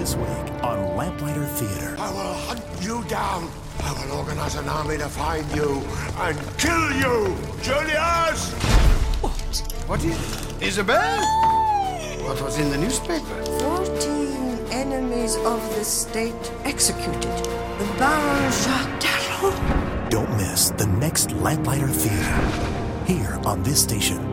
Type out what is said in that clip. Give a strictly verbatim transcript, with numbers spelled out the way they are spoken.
This week on Lamplighter Theater. I will hunt you down. I will organize an army to find you and kill you, Julius! What? What is... Isabel? What was in the newspaper? Fourteen enemies of the state executed. The Baron Jacques Darrow. Don't miss the next Lamplighter Theater here on this station.